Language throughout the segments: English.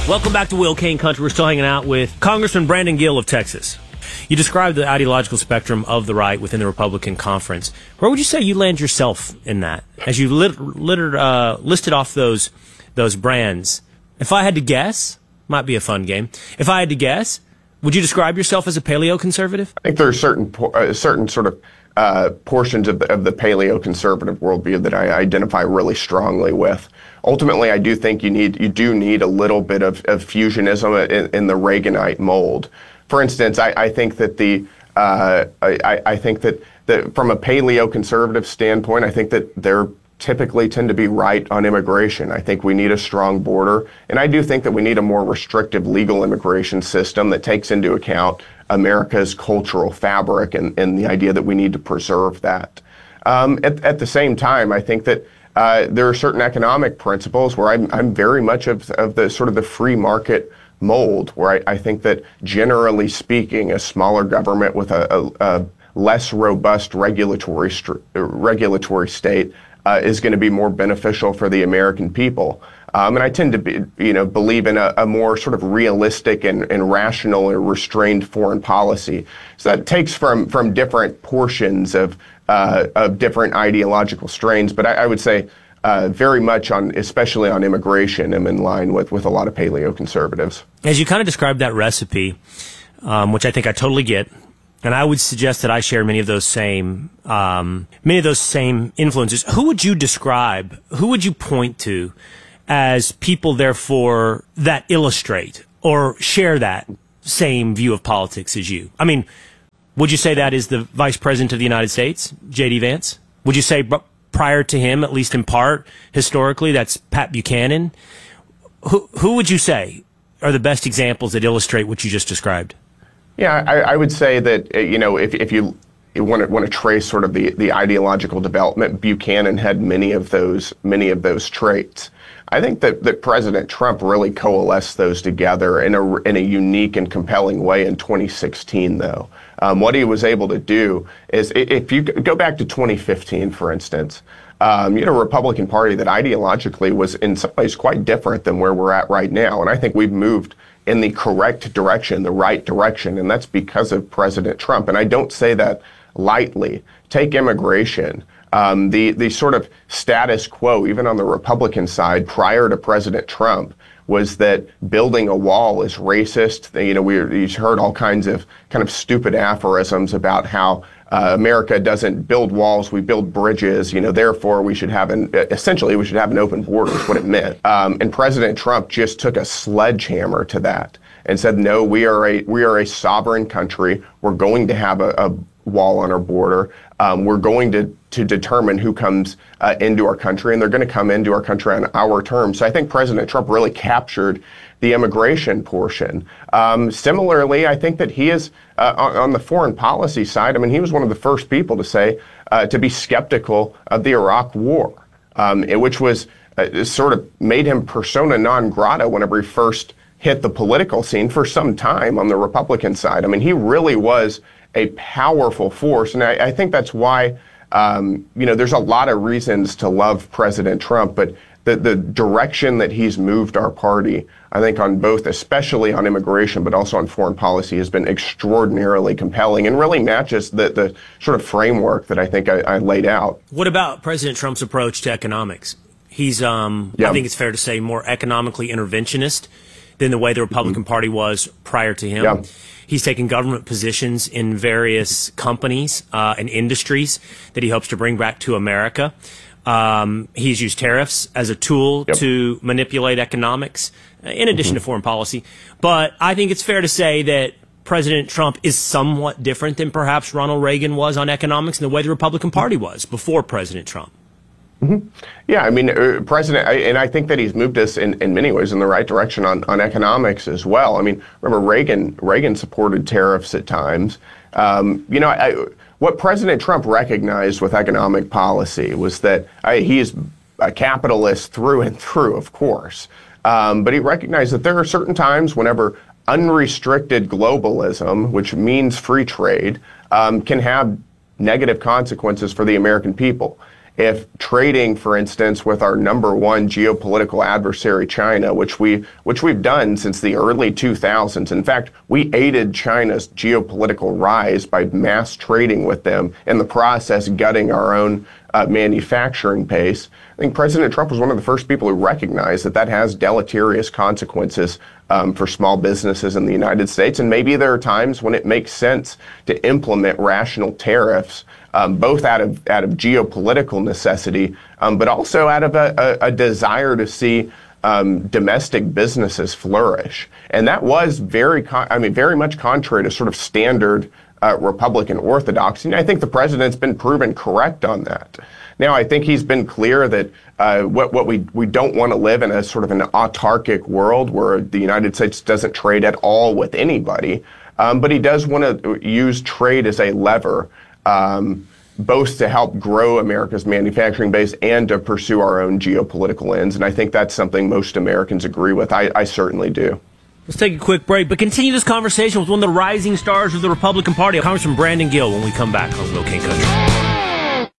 Welcome back to Will Cain Country. We're still hanging out with Congressman Brandon Gill of Texas. You described the ideological spectrum of the right within the Republican conference. Where would you say you land yourself in that? As you listed off those brands, if I had to guess, might be a fun game. If I had to guess, would you describe yourself as a paleo-conservative? I think there are certain sort of portions of the paleo-conservative worldview that I identify really strongly with. Ultimately, I do think you do need a little bit of fusionism in the Reaganite mold. For instance, I think that I think that from a paleo-conservative standpoint, I think that they're typically tend to be right on immigration. I think we need a strong border, and I do think that we need a more restrictive legal immigration system that takes into account America's cultural fabric and the idea that we need to preserve that. At the same time, I think that there are certain economic principles where I'm very much of the sort of the free market mold, where I think that generally speaking, a smaller government with a less robust regulatory state is going to be more beneficial for the American people. And I tend to believe in a more sort of realistic and rational or restrained foreign policy. So that takes from different portions of different ideological strains. But I would say very much especially on immigration, I'm in line with a lot of paleo-conservatives. As you kind of described that recipe, which I think I totally get, and I would suggest that I share many of those same influences. Who would you point to as people, therefore, that illustrate or share that same view of politics as you? I mean, would you say that is the Vice President of the United States, J.D. Vance? Would you say prior to him, at least in part, historically, that's Pat Buchanan? Who would you say are the best examples that illustrate what you just described? Yeah, I would say that, if you want to trace sort of the ideological development, Buchanan had many of those traits. I think that President Trump really coalesced those together in a unique and compelling way in 2016, though. What he was able to do is, if you go back to 2015, for instance, you had a Republican Party that ideologically was in some ways quite different than where we're at right now. And I think we've moved in the correct direction, the right direction, and that's because of President Trump. And I don't say that lightly. Take immigration. The sort of status quo, even on the Republican side, prior to President Trump, was that building a wall is racist. You heard all kinds of kind of stupid aphorisms about how America doesn't build walls, we build bridges. Therefore we should have an open border is what it meant. And President Trump just took a sledgehammer to that and said, no, we are a sovereign country. We're going to have a wall on our border. We're going to determine who comes into our country, and they're going to come into our country on our terms. So I think President Trump really captured the immigration portion. Similarly, I think that he is on the foreign policy side. I mean, he was one of the first people to say to be skeptical of the Iraq War, which was sort of made him persona non grata whenever he first hit the political scene for some time on the Republican side. I mean, he really was a powerful force, and I think that's why there's a lot of reasons to love President Trump, but the direction that he's moved our party, I think on both, especially on immigration, but also on foreign policy, has been extraordinarily compelling and really matches the sort of framework that I think I laid out. What about President Trump's approach to economics? He's, I think it's fair to say, more economically interventionist than the way the Republican Party was prior to him. Yeah. He's taken government positions in various companies and industries that he hopes to bring back to America. He's used tariffs as a tool to manipulate economics, in addition to foreign policy. But I think it's fair to say that President Trump is somewhat different than perhaps Ronald Reagan was on economics and the way the Republican Party was before President Trump. Yeah, I mean, and I think that he's moved us in many ways in the right direction on economics as well. I mean, remember Reagan supported tariffs at times. What President Trump recognized with economic policy was that he is a capitalist through and through, of course. But he recognized that there are certain times whenever unrestricted globalism, which means free trade, can have negative consequences for the American people. if trading, for instance, with our number one geopolitical adversary, China, which we've done since the early 2000s. In fact, we aided China's geopolitical rise by mass trading with them, in the process gutting our own manufacturing base. I think President Trump was one of the first people who recognized that has deleterious consequences for small businesses in the United States. And maybe there are times when it makes sense to implement rational tariffs, both out of geopolitical necessity, but also out of a desire to see domestic businesses flourish. And that was very much contrary to sort of standard Republican orthodoxy. And I think the president's been proven correct on that. Now, I think he's been clear that we don't want to live in a sort of an autarkic world where the United States doesn't trade at all with anybody. But he does want to use trade as a lever, both to help grow America's manufacturing base and to pursue our own geopolitical ends. And I think that's something most Americans agree with. I certainly do. Let's take a quick break, but continue this conversation with one of the rising stars of the Republican Party, Congressman Brandon Gill, when we come back on Real King Country.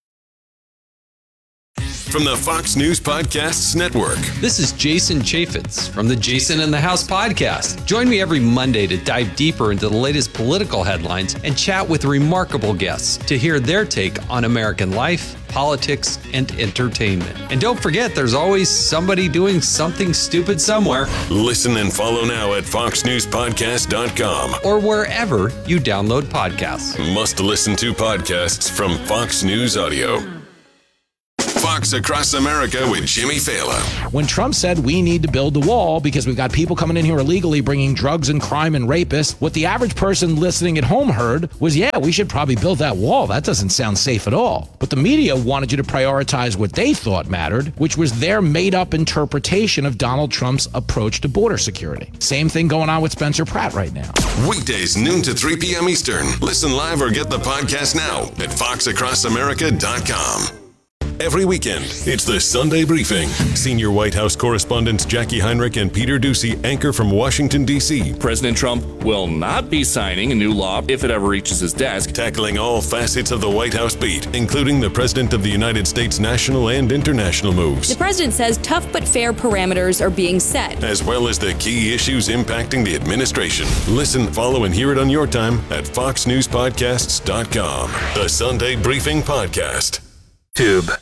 From the Fox News Podcasts Network. This is Jason Chaffetz from the Jason in the House podcast. Join me every Monday to dive deeper into the latest political headlines and chat with remarkable guests to hear their take on American life, politics, and entertainment. And don't forget, there's always somebody doing something stupid somewhere. Listen and follow now at foxnewspodcast.com or wherever you download podcasts. Must listen to podcasts from Fox News Audio. Fox Across America with Jimmy Fallon. When Trump said we need to build the wall because we've got people coming in here illegally bringing drugs and crime and rapists, what the average person listening at home heard was, yeah, we should probably build that wall. That doesn't sound safe at all. But the media wanted you to prioritize what they thought mattered, which was their made-up interpretation of Donald Trump's approach to border security. Same thing going on with Spencer Pratt right now. Weekdays noon to 3 p.m. Eastern. Listen live or get the podcast now at foxacrossamerica.com. Every weekend, it's the Sunday Briefing. Senior White House correspondents Jackie Heinrich and Peter Doocy anchor from Washington, D.C. President Trump will not be signing a new law if it ever reaches his desk. Tackling all facets of the White House beat, including the President of the United States' national and international moves. The president says tough but fair parameters are being set, as well as the key issues impacting the administration. Listen, follow, and hear it on your time at foxnewspodcasts.com. The Sunday Briefing Podcast. Tube.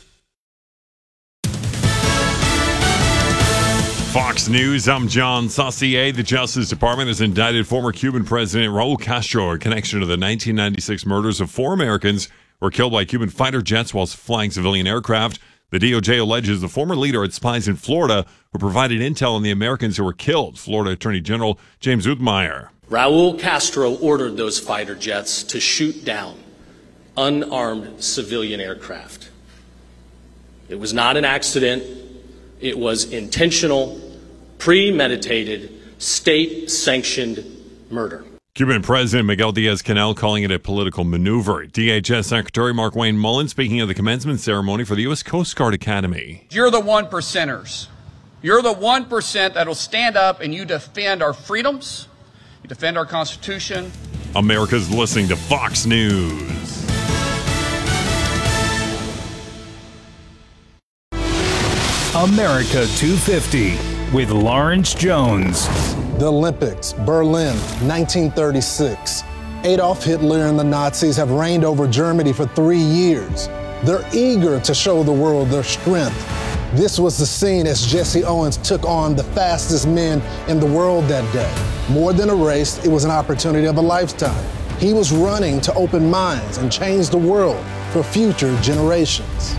Fox News, I'm John Saucier. The Justice Department has indicted former Cuban President Raul Castro in connection to the 1996 murders of 4 Americans who were killed by Cuban fighter jets while flying civilian aircraft. The DOJ alleges the former leader had spies in Florida who provided intel on the Americans who were killed. Florida Attorney General James Utmeyer. Raul Castro ordered those fighter jets to shoot down unarmed civilian aircraft. It was not an accident. It was intentional, premeditated, state-sanctioned murder. Cuban President Miguel Diaz-Canel calling it a political maneuver. DHS Secretary Markwayne Mullin speaking of the commencement ceremony for the U.S. Coast Guard Academy. You're the 1%ers. You're the 1% that'll stand up and you defend our freedoms, you defend our Constitution. America's listening to Fox News. America 250 with Lawrence Jones. The Olympics, Berlin, 1936. Adolf Hitler and the Nazis have reigned over Germany for 3 years. They're eager to show the world their strength. This was the scene as Jesse Owens took on the fastest men in the world that day. More than a race, it was an opportunity of a lifetime. He was running to open minds and change the world for future generations.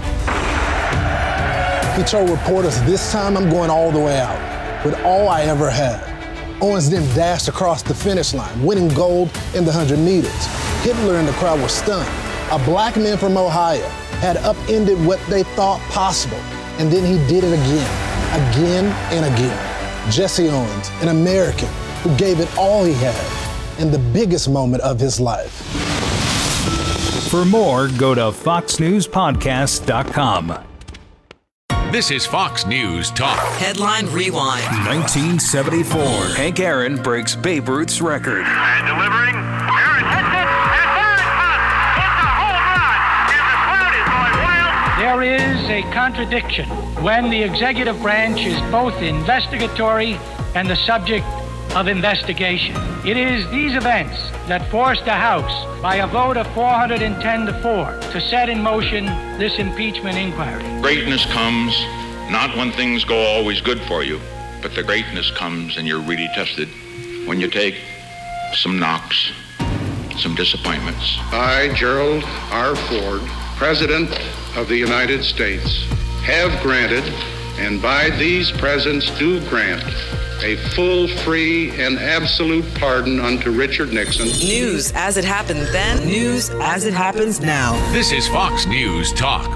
He told reporters, "This time I'm going all the way out with all I ever had." Owens then dashed across the finish line, winning gold in the 100 meters. Hitler and the crowd were stunned. A black man from Ohio had upended what they thought possible, and then he did it again and again. Jesse Owens, an American who gave it all he had in the biggest moment of his life. For more, go to foxnewspodcast.com. This is Fox News Talk. Headline Rewind. 1974. Hank Aaron breaks Babe Ruth's record. And delivering. Aaron hits it. And there it comes. It's a home run. And the crowd is going wild. Yeah, There is a contradiction when the executive branch is both investigatory and the subject of investigation. It is these events that forced the House, by a vote of 410 to 4, to set in motion this impeachment inquiry. Greatness comes not when things go always good for you, but the greatness comes and you're really tested when you take some knocks, some disappointments. I, Gerald R. Ford, President of the United States, have granted, and by these presents do grant, a full, free, and absolute pardon unto Richard Nixon. News as it happened then, news as it happens now. This is Fox News Talk.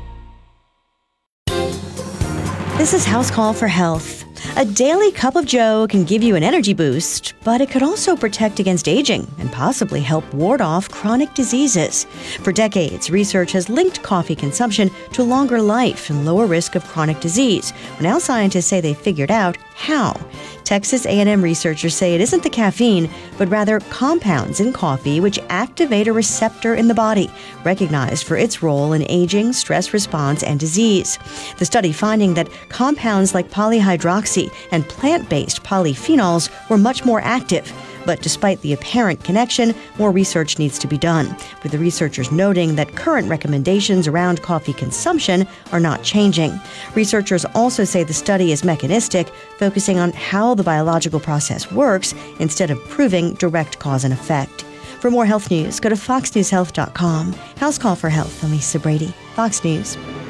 This is House Call for Health. A daily cup of joe can give you an energy boost, but it could also protect against aging and possibly help ward off chronic diseases. For decades, research has linked coffee consumption to longer life and lower risk of chronic disease. Now scientists say they figured out how. Texas A&M researchers say it isn't the caffeine, but rather compounds in coffee which activate a receptor in the body, recognized for its role in aging, stress response, and disease. The study finding that compounds like polyhydroxy and plant-based polyphenols were much more active. But despite the apparent connection, more research needs to be done, with the researchers noting that current recommendations around coffee consumption are not changing. Researchers also say the study is mechanistic, focusing on how the biological process works instead of proving direct cause and effect. For more health news, go to foxnewshealth.com. House Call for Health. I'm Lisa Brady, Fox News.